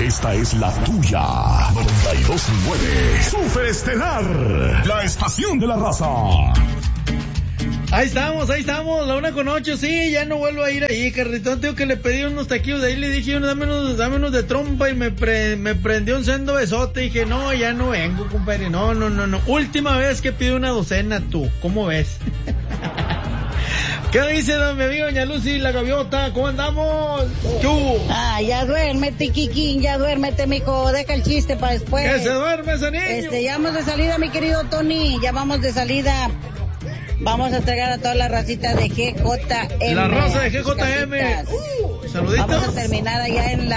Esta es la tuya. 92.9 Super Estelar, la estación de la raza. Ahí estamos, la 1:08, sí, ya no vuelvo a ir ahí, carrito. Tengo que le pedí unos taquillos de ahí, le dije, dame unos de trompa, y me prendió un sendo besote, y dije, no, ya no vengo, compadre, no. Última vez que pido una docena, tú, ¿cómo ves? ¿Qué dice mi amiga doña Lucy, la gaviota? ¿Cómo andamos? Ya duérmete, Kikín, ya duérmete, mijo, deja el chiste para después. ¡Que se duerme ese niño! Ya vamos de salida, mi querido Tony, ya vamos de salida. Vamos a entregar a toda la racita de GJM. La raza de GJM. Saluditos. Vamos a terminar allá en la